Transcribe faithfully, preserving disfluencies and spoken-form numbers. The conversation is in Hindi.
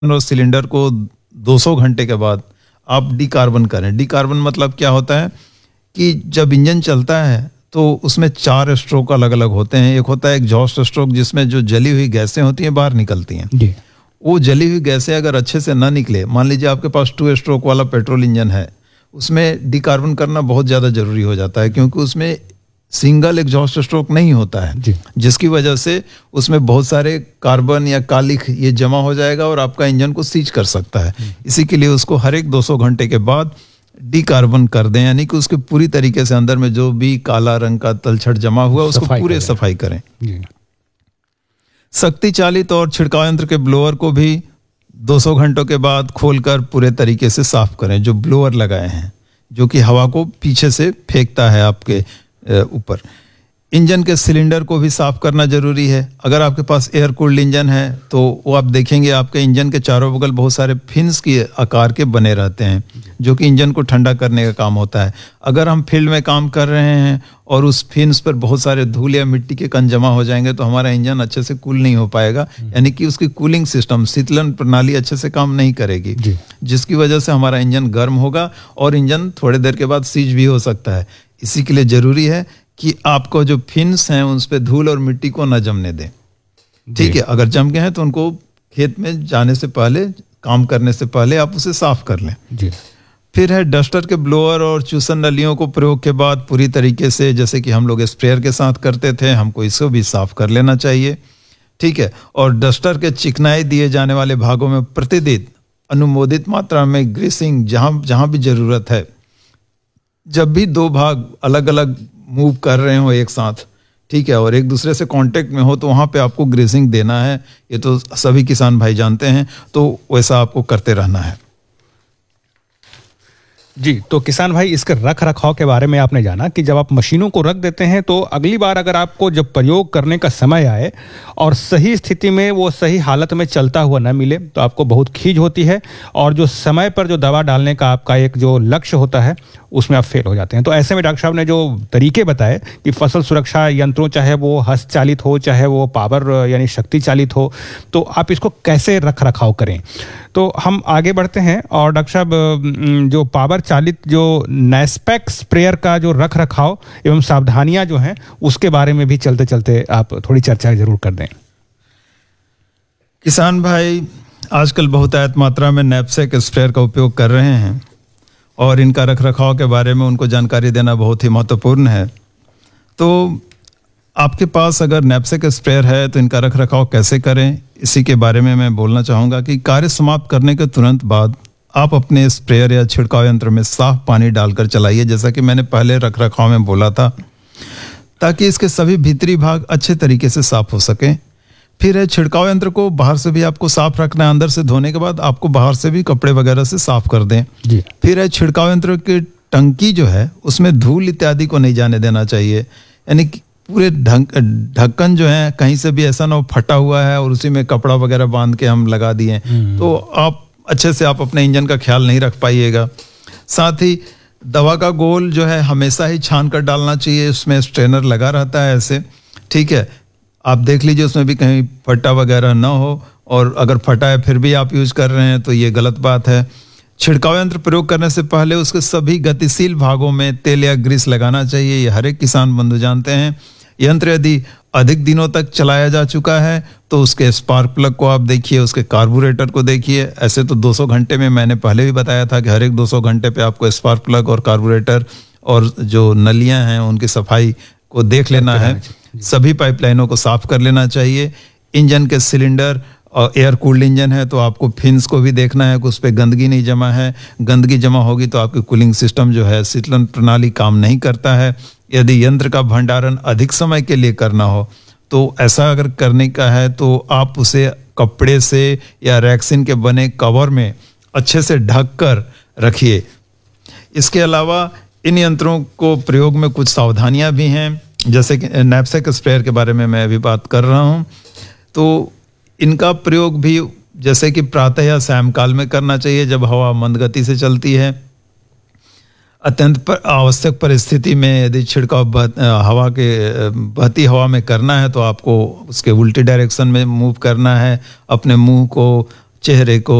और सिलेंडर को दो सौ घंटे के बाद आप डीकार्बन करें। डीकार्बन मतलब क्या होता है कि जब इंजन चलता है तो उसमें चार स्ट्रोक अलग अलग होते हैं। एक होता है एग्जॉस्ट स्ट्रोक, जिसमें जो जली हुई गैसें होती हैं बाहर निकलती हैं जी। वो जली हुई गैसें अगर अच्छे से ना निकले, मान लीजिए आपके पास टू स्ट्रोक वाला पेट्रोल इंजन है, उसमें डीकार्बन करना बहुत ज़्यादा जरूरी हो जाता है, क्योंकि उसमें सिंगल एग्जॉस्ट स्ट्रोक नहीं होता है जी। जिसकी वजह से उसमें बहुत सारे कार्बन या कालिख ये जमा हो जाएगा और आपका इंजन को सीज कर सकता है। इसी के लिए उसको हर एक दो सौ घंटे के बाद डीकार्बन कर दें, यानी कि उसके पूरी तरीके से अंदर में जो भी काला रंग का तलछट जमा हुआ उसको पूरे सफाई करें। शक्ति चालित और छिड़काव यंत्र के ब्लोअर को भी दो सौ घंटों के बाद खोलकर पूरे तरीके से साफ करें। जो ब्लोअर लगाए हैं जो कि हवा को पीछे से फेंकता है आपके ऊपर। इंजन के सिलेंडर को भी साफ करना जरूरी है। अगर आपके पास एयर कूल्ड इंजन है तो वो आप देखेंगे आपके इंजन के चारों बगल बहुत सारे फिन्स के आकार के बने रहते हैं, जो कि इंजन को ठंडा करने का काम होता है। अगर हम फील्ड में काम कर रहे हैं और उस फिन्स पर बहुत सारे धूल या मिट्टी के कण जमा हो जाएंगे तो हमारा इंजन अच्छे से कूल नहीं हो पाएगा, यानी कि उसकी कूलिंग सिस्टम, शीतलन प्रणाली अच्छे से काम नहीं करेगी, जिसकी वजह से हमारा इंजन गर्म होगा और इंजन थोड़ी देर के बाद सीज भी हो सकता है। इसी के लिए जरूरी है कि आपको जो फिन्स हैं उस पे धूल और मिट्टी को न जमने दें। ठीक है, अगर जम गए हैं तो उनको खेत में जाने से पहले, काम करने से पहले आप उसे साफ कर लें जी। फिर है डस्टर के ब्लोअर और चूसन नलियों को प्रयोग के बाद पूरी तरीके से, जैसे कि हम लोग स्प्रेयर के साथ करते थे, हमको इसको भी साफ कर लेना चाहिए। ठीक है, और डस्टर के चिकनाई दिए जाने वाले भागों में प्रतिदिन अनुमोदित मात्रा में ग्रीसिंग जहां जहां भी जरूरत है। जब भी दो भाग अलग अलग मूव कर रहे हो एक साथ, ठीक है, और एक दूसरे से कांटेक्ट में हो तो वहां पे आपको ग्रीसिंग देना है। ये तो सभी किसान भाई जानते हैं, तो वैसा आपको करते रहना है जी। तो किसान भाई, इसके रख रखाव के बारे में आपने जाना कि जब आप मशीनों को रख देते हैं तो अगली बार अगर आपको जब प्रयोग करने का समय आए और सही स्थिति में वो सही हालत में चलता हुआ न मिले तो आपको बहुत खीज होती है, और जो समय पर जो दवा डालने का आपका एक जो लक्ष्य होता है उसमें आप फेल हो जाते हैं। तो ऐसे में डॉक्टर साहब ने जो तरीके बताए कि फसल सुरक्षा यंत्रों, चाहे वो हस्त चालित हो चाहे वो पावर यानी शक्ति चालित हो, तो आप इसको कैसे रख रखाव करें। तो हम आगे बढ़ते हैं और डॉक्टर साहब जो पावर चालित जो नैस्पेक स्प्रेयर का जो रख रखाव एवं सावधानियां जो हैं उसके बारे में भी चलते चलते आप थोड़ी चर्चा जरूर कर दें। किसान भाई आजकल बहुतायत मात्रा में नैपसेक स्प्रेयर का उपयोग कर रहे हैं और इनका रख रखाव के बारे में उनको जानकारी देना बहुत ही महत्वपूर्ण है। तो आपके पास अगर नैपसेक स्प्रेयर है तो इनका रख रखाव कैसे करें, इसी के बारे में मैं बोलना चाहूँगा कि कार्य समाप्त करने के तुरंत बाद आप अपने स्प्रेयर या छिड़काव यंत्र में साफ पानी डालकर चलाइए, जैसा कि मैंने पहले रख रखाव में बोला था, ताकि इसके सभी भीतरी भाग अच्छे तरीके से साफ हो सकें। फिर है छिड़काव यंत्र को बाहर से भी आपको साफ रखना है, अंदर से धोने के बाद आपको बाहर से भी कपड़े वगैरह से साफ कर दें जी। फिर है छिड़काव यंत्र की टंकी जो है उसमें धूल इत्यादि को नहीं जाने देना चाहिए, यानी पूरे ढक्कन जो है कहीं से भी ऐसा ना हो फटा हुआ है और उसी में कपड़ा वगैरह बांध के हम लगा दिए तो आप अच्छे से आप अपने इंजन का ख्याल नहीं रख पाइएगा। साथ ही दवा का गोल जो है हमेशा ही छान कर डालना चाहिए, उसमें स्ट्रेनर लगा रहता है ऐसे, ठीक है, आप देख लीजिए उसमें भी कहीं फटा वगैरह ना हो, और अगर फटा है फिर भी आप यूज कर रहे हैं तो ये गलत बात है। छिड़काव यंत्र प्रयोग करने से पहले उसके सभी गतिशील भागों में तेल या ग्रीस लगाना चाहिए, ये हर एक किसान बंधु जानते हैं। यंत्र यदि अधिक दिनों तक चलाया जा चुका है तो उसके स्पार्क प्लग को आप देखिए, उसके कार्बोरेटर को देखिए। ऐसे तो दो सौ घंटे में मैंने पहले भी बताया था कि हर एक दो सौ घंटे पे आपको स्पार्क प्लग और कार्बोरेटर और जो नलियां हैं उनकी सफाई को देख लेना है। सभी पाइपलाइनों को साफ कर लेना चाहिए। इंजन के सिलेंडर और एयर कूल्ड इंजन है तो आपको फिन्स को भी देखना है कि उस पर गंदगी नहीं जमा है। गंदगी जमा होगी तो आपकी कूलिंग सिस्टम जो है, शीतलन प्रणाली काम नहीं करता है। यदि यंत्र का भंडारण अधिक समय के लिए करना हो तो ऐसा अगर करने का है तो आप उसे कपड़े से या रैक्सिन के बने कवर में अच्छे से ढक कर रखिए। इसके अलावा इन यंत्रों को प्रयोग में कुछ सावधानियां भी हैं, जैसे कि नैपसेक स्प्रेयर के बारे में मैं अभी बात कर रहा हूं, तो इनका प्रयोग भी जैसे कि प्रातः या सायंकाल में करना चाहिए जब हवा मंद गति से चलती है। अत्यंत पर आवश्यक परिस्थिति में यदि छिड़काव हवा के बहती हवा में करना है तो आपको उसके उल्टी डायरेक्शन में मूव करना है। अपने मुंह को चेहरे को